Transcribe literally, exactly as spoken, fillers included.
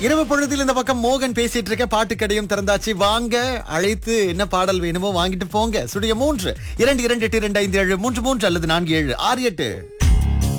இரவு பொழுதில் இந்த பக்கம் மோகன் பேசிட்டு இருக்க, பாட்டு கடையும் திறந்தாச்சு. வாங்க, அழைத்து என்ன பாடல் வேணுமோ வாங்கிட்டு போங்க. சுடிய மூன்று இரண்டு இரண்டு எட்டு இரண்டு ஐந்து ஏழு மூன்று மூன்று அல்லது நான்கு ஏழு ஆறு எட்டு.